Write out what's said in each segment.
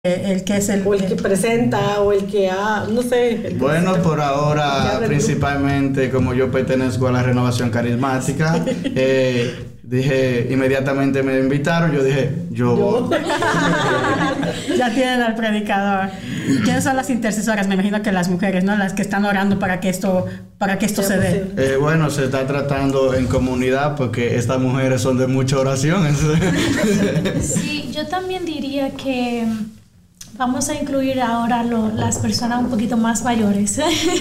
el que es el... O el que presenta, o el que ha, no sé. Bueno, por ahora, principalmente, como yo pertenezco a la Renovación Carismática, dije, inmediatamente me invitaron, yo dije, yo voy. Ya tienen al predicador. ¿Quiénes son las intercesoras? Me imagino que las mujeres, ¿no? Las que están orando para que esto se dé. Bueno, se está tratando en comunidad porque estas mujeres son de mucha oración. Sí, yo también diría que vamos a incluir ahora las personas un poquito más mayores.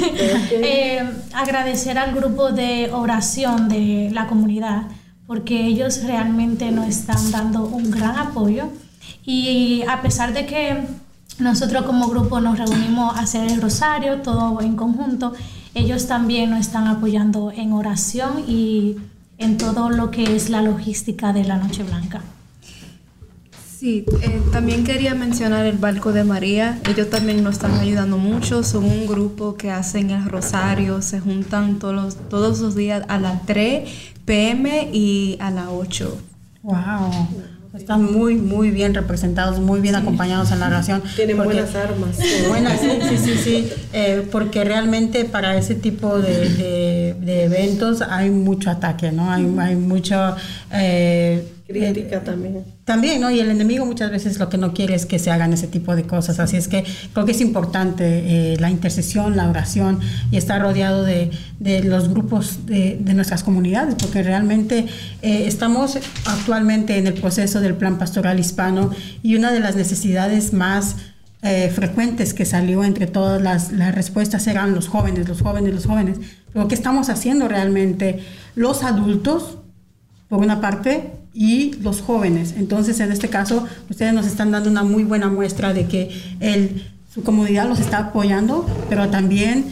Agradecer al grupo de oración de la comunidad, porque ellos realmente nos están dando un gran apoyo. Y a pesar de que nosotros como grupo nos reunimos a hacer el rosario, todo en conjunto, ellos también nos están apoyando en oración y en todo lo que es la logística de la Noche Blanca. Sí, también quería mencionar el Barco de María. Ellos también nos están ayudando mucho. Son un grupo que hacen el rosario, se juntan todos los días a las 3 p.m. y a las 8. ¡Wow! Están muy, muy bien representados, muy bien acompañados en la oración. Tienen buenas armas. Buenas, sí. Porque realmente para ese tipo de eventos hay mucho ataque, ¿no? Hay mucho... crítica también. También, ¿no? Y el enemigo muchas veces lo que no quiere es que se hagan ese tipo de cosas. Así es que creo que es importante la intercesión, la oración y estar rodeado de los grupos de nuestras comunidades, porque realmente estamos actualmente en el proceso del Plan Pastoral Hispano y una de las necesidades más frecuentes que salió entre todas las respuestas eran los jóvenes. Pero ¿qué estamos haciendo realmente? Los adultos, por una parte, y los jóvenes. Entonces, en este caso, ustedes nos están dando una muy buena muestra de que su comunidad los está apoyando, pero también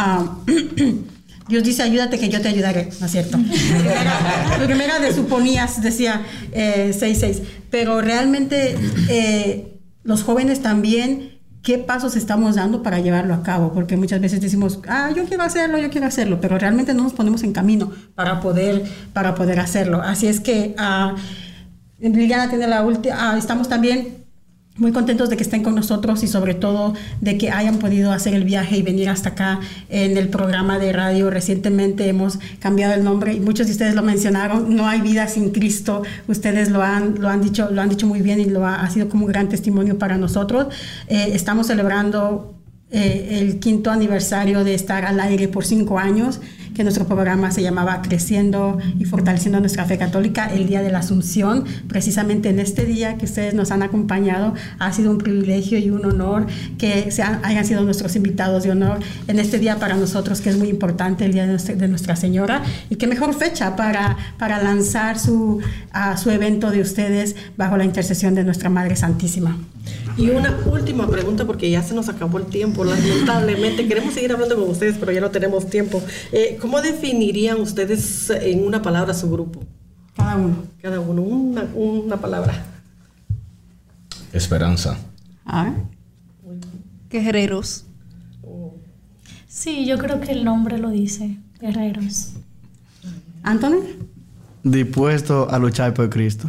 Dios dice, ayúdate que yo te ayudaré, ¿no es cierto? Primera de Suponías decía 6:6, pero realmente los jóvenes también, ¿qué pasos estamos dando para llevarlo a cabo? Porque muchas veces decimos, yo quiero hacerlo, pero realmente no nos ponemos en camino para poder hacerlo. Así es que Liliana tiene la última, estamos también muy contentos de que estén con nosotros y sobre todo de que hayan podido hacer el viaje y venir hasta acá en el programa de radio. Recientemente hemos cambiado el nombre y muchos de ustedes lo mencionaron, No hay vida sin Cristo. Ustedes lo han dicho muy bien y ha sido como un gran testimonio para nosotros. Estamos celebrando el 5º aniversario de estar al aire por 5 años, que nuestro programa se llamaba Creciendo y Fortaleciendo Nuestra Fe Católica, el Día de la Asunción. Precisamente en este día que ustedes nos han acompañado, ha sido un privilegio y un honor que hayan sido nuestros invitados de honor en este día para nosotros, que es muy importante, el Día de Nuestra Señora. Y qué mejor fecha para lanzar su evento de ustedes bajo la intercesión de nuestra Madre Santísima. Y una última pregunta, porque ya se nos acabó el tiempo, lamentablemente. Queremos seguir hablando con ustedes, pero ya no tenemos tiempo. ¿Cómo definirían ustedes en una palabra su grupo? Cada uno, una palabra. Esperanza. Guerreros. Sí, yo creo que el nombre lo dice, guerreros. ¿Anthony? Dispuesto a luchar por Cristo.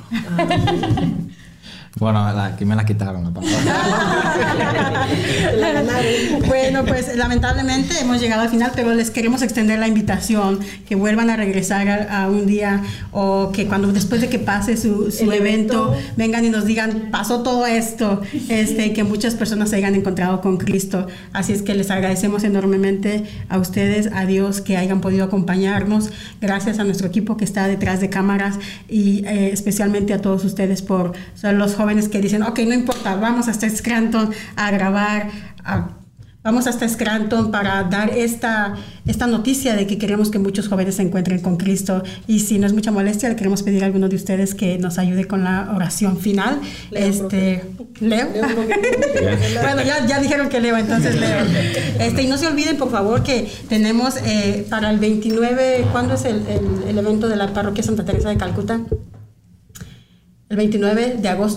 Bueno, aquí me la quitaron la palabra. La ganaron. Bueno, pues lamentablemente hemos llegado al final, pero les queremos extender la invitación que vuelvan a regresar a un día, o que cuando después de que pase su evento vengan y nos digan, pasó todo esto, que muchas personas se hayan encontrado con Cristo. Así es que les agradecemos enormemente a ustedes, a Dios, que hayan podido acompañarnos. Gracias a nuestro equipo que está detrás de cámaras y especialmente a todos ustedes por ser los jóvenes que dicen, ok, no importa, vamos hasta Scranton a grabar, vamos hasta Scranton para dar esta noticia de que queremos que muchos jóvenes se encuentren con Cristo. Y si no es mucha molestia, le queremos pedir a alguno de ustedes que nos ayude con la oración final. ¿Leo? Bueno, ya dijeron que Leo, entonces Leo. Y no se olviden, por favor, que tenemos para el 29, ¿cuándo es el evento de la parroquia Santa Teresa de Calcuta? El 29 de agosto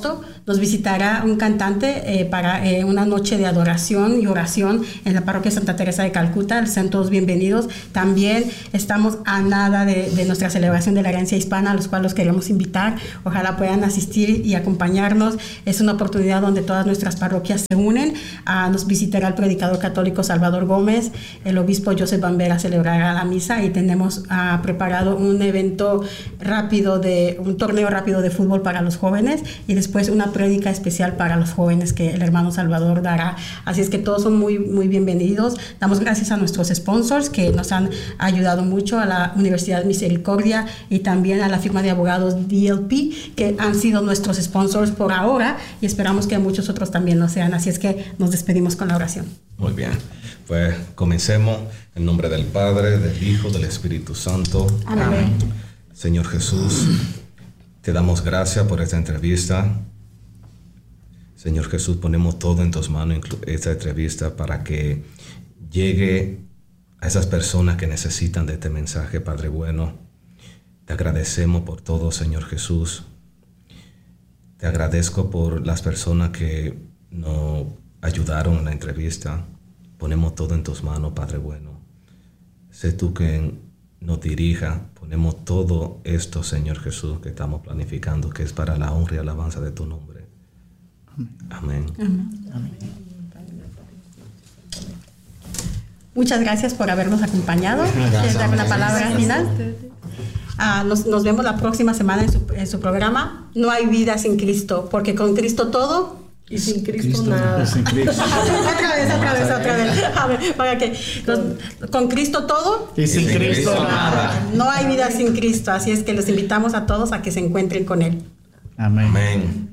nos visitará un cantante para una noche de adoración y oración en la parroquia Santa Teresa de Calcuta. Sean todos bienvenidos. También estamos a nada de nuestra celebración de la herencia hispana, a los cuales los queremos invitar. Ojalá puedan asistir y acompañarnos. Es una oportunidad donde todas nuestras parroquias se unen. Nos visitará el predicador católico Salvador Gómez, el obispo Joseph Bambera celebrará la misa y tenemos preparado un evento rápido, un torneo rápido de fútbol para los jóvenes y después una prédica especial para los jóvenes que el hermano Salvador dará. Así es que todos son muy, muy bienvenidos. Damos gracias a nuestros sponsors que nos han ayudado mucho, a la Universidad Misericordia y también a la firma de abogados DLP, que han sido nuestros sponsors por ahora y esperamos que muchos otros también lo sean. Así es que nos despedimos con la oración. Muy bien, pues comencemos en nombre del Padre, del Hijo, del Espíritu Santo. Amén. Señor Jesús, te damos gracias por esta entrevista. Señor Jesús, ponemos todo en tus manos, esta entrevista, para que llegue a esas personas que necesitan de este mensaje, Padre bueno. Te agradecemos por todo, Señor Jesús. Te agradezco por las personas que nos ayudaron en la entrevista. Ponemos todo en tus manos, Padre bueno. Sé tú quien nos dirija. Ponemos todo esto, Señor Jesús, que estamos planificando, que es para la honra y alabanza de tu nombre. Amén. Amén. Muchas gracias por habernos acompañado. ¿Quieres dar una palabra final? Nos vemos la próxima semana en su programa No hay vida sin Cristo, porque con Cristo todo y sin Cristo nada. Sin Cristo. otra vez. A ver, para que con Cristo todo y sin Cristo nada. No hay vida sin Cristo, así es que los invitamos a todos a que se encuentren con Él. Amén. Amén.